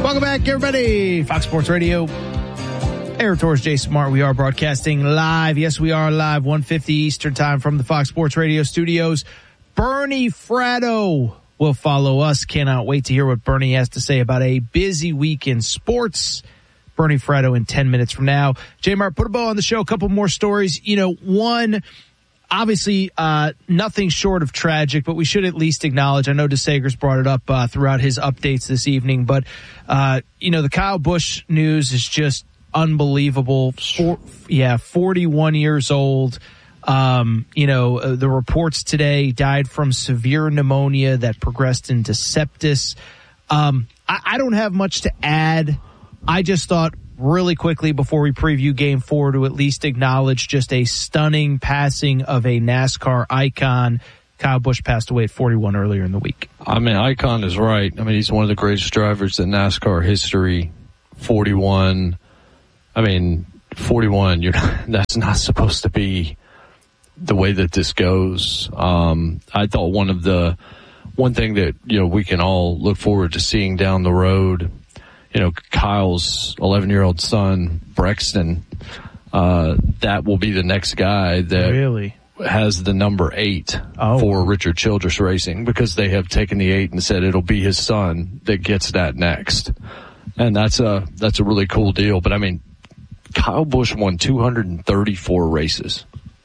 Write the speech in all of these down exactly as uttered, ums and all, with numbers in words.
Welcome back, everybody. Fox Sports Radio. Aaron Torres, Jason Martin. We are broadcasting live. Yes, we are live, one fifty Eastern Time from the Fox Sports Radio studios. Bernie Fratto will follow us. Cannot wait to hear what Bernie has to say about a busy week in sports. Bernie Fratto in ten minutes from now. J-Mart, put a bow on the show. A couple more stories. You know, one, obviously, uh, nothing short of tragic, but we should at least acknowledge, I know DeSager's brought it up uh, throughout his updates this evening, but, uh, you know, the Kyle Busch news is just unbelievable. Four, yeah, forty-one years old. Um, you know, uh, the reports today died from severe pneumonia that progressed into sepsis. Um, I, I don't have much to add. I just thought really quickly before we preview game four to at least acknowledge just a stunning passing of a NASCAR icon. Kyle Busch passed away at forty-one earlier in the week. I mean, icon is right. I mean, he's one of the greatest drivers in NASCAR history. forty-one. I mean, forty-one, you're not, that's not supposed to be the way that this goes. Um, I thought one of the, one thing that, you know, we can all look forward to seeing down the road, you know, Kyle's eleven-year-old son, Brexton, uh, that will be the next guy that really has the number eight oh. for Richard Childress Racing, because they have taken the eight and said it'll be his son that gets that next. And that's a, that's a really cool deal. But I mean, Kyle Busch won two hundred thirty-four races.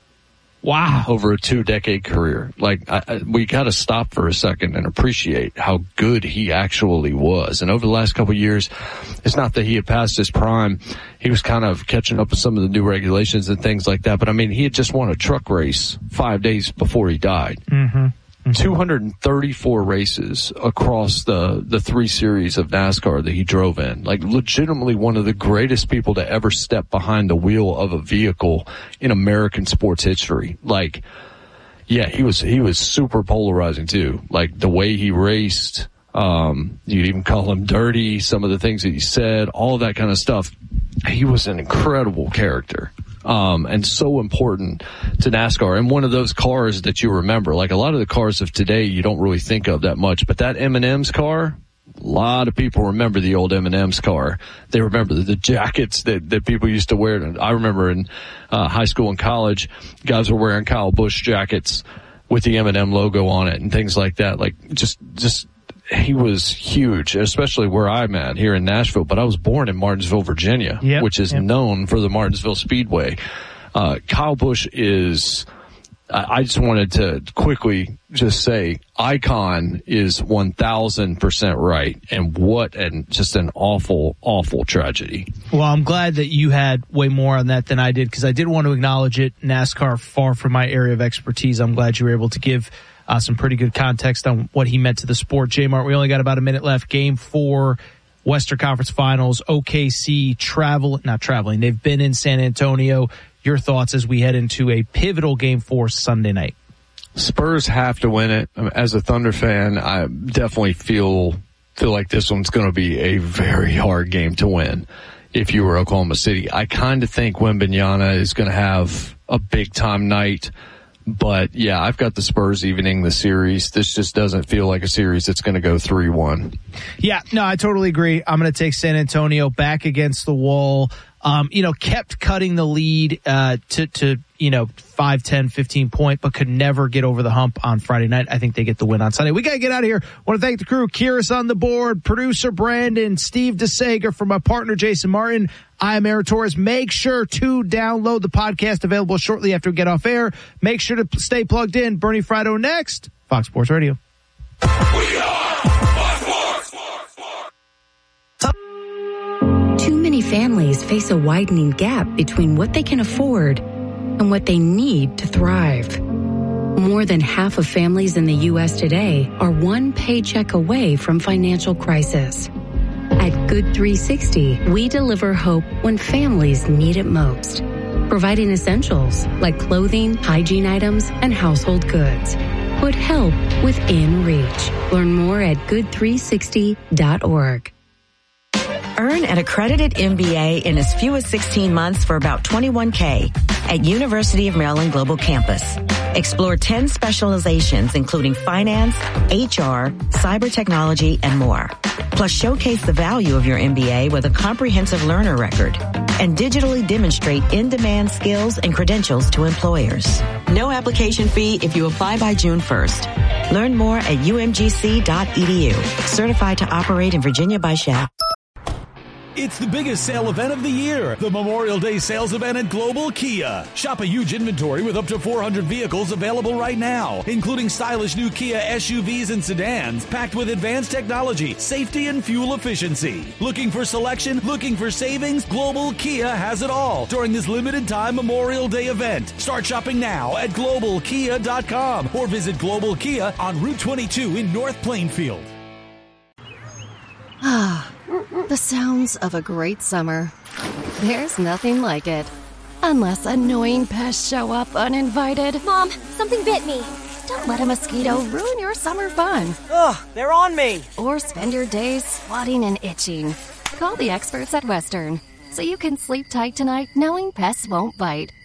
Wow. Over a two-decade career. Like, I, I, we got to stop for a second and appreciate how good he actually was. And over the last couple of years, it's not that he had passed his prime. He was kind of catching up with some of the new regulations and things like that. But, I mean, he had just won a truck race five days before he died. Mm-hmm. Mm-hmm. two hundred thirty-four races across the, the three series of NASCAR that he drove in. Like, legitimately one of the greatest people to ever step behind the wheel of a vehicle in American sports history. Like, yeah, he was, he was super polarizing too. Like, the way he raced, um, you'd even call him dirty, some of the things that he said, all of that kind of stuff. He was an incredible character. Um, and so important to NASCAR. And one of those cars that you remember, like a lot of the cars of today, you don't really think of that much, but that M and M's car, a lot of people remember the old M and M's car. They remember the, the jackets that, that people used to wear. I remember in uh, high school and college, guys were wearing Kyle Busch jackets with the M and M logo on it and things like that. Like, just, just, he was huge, especially where I'm at here in Nashville. But I was born in Martinsville, Virginia, yep, which is yep. known for the Martinsville Speedway. Uh, Kyle Busch is, I, I just wanted to quickly just say, icon is one thousand percent right. And what an, just an awful, awful tragedy. Well, I'm glad that you had way more on that than I did, because I did want to acknowledge it. NASCAR, far from my area of expertise. I'm glad you were able to give Uh, some pretty good context on what he meant to the sport. J-Mart, we only got about a minute left. Game four, Western Conference Finals, O K C travel, not traveling. They've been in San Antonio. Your thoughts as we head into a pivotal game four Sunday night? Spurs have to win it. As a Thunder fan, I definitely feel, feel like this one's going to be a very hard game to win. If you were Oklahoma City, I kind of think Wembanyama is going to have a big time night. But, yeah, I've got the Spurs evening the series. This just doesn't feel like a series that's going to go three one. Yeah, no, I totally agree. I'm going to take San Antonio back against the wall. Um, you know, kept cutting the lead uh, to, to, you know, five, ten, fifteen point, but could never get over the hump on Friday night. I think they get the win on Sunday. We got to get out of here. Want to thank the crew. Kyrus on the board, producer Brandon, Steve DeSager, from my partner Jason Martin. I am Aaron Torres. Make sure to download the podcast, available shortly after we get off air. Make sure to stay plugged in. Bernie Fratto next. Fox Sports Radio. We are Fox Sports. Too many families face a widening gap between what they can afford and what they need to thrive. More than half of families in the U S today are one paycheck away from financial crisis. At Good three sixty, we deliver hope when families need it most, providing essentials like clothing, hygiene items, and household goods. Put help within reach. Learn more at good three sixty dot org. Earn an accredited M B A in as few as sixteen months for about twenty-one K at University of Maryland Global Campus. Explore ten specializations, including finance, H R, cyber technology, and more. Plus, showcase the value of your M B A with a comprehensive learner record and digitally demonstrate in-demand skills and credentials to employers. No application fee if you apply by June first. Learn more at U M G C dot E D U. Certified to operate in Virginia by S H A. It's the biggest sale event of the year, the Memorial Day sales event at Global Kia. Shop a huge inventory with up to four hundred vehicles available right now, including stylish new Kia S U Vs and sedans packed with advanced technology, safety, and fuel efficiency. Looking for selection? Looking for savings? Global Kia has it all during this limited time Memorial Day event. Start shopping now at global kia dot com or visit Global Kia on Route twenty-two in North Plainfield. Ah, the sounds of a great summer. There's nothing like it. Unless annoying pests show up uninvited. Mom, something bit me. Don't let a mosquito ruin your summer fun. Ugh, they're on me. Or spend your days swatting and itching. Call the experts at Western so you can sleep tight tonight knowing pests won't bite.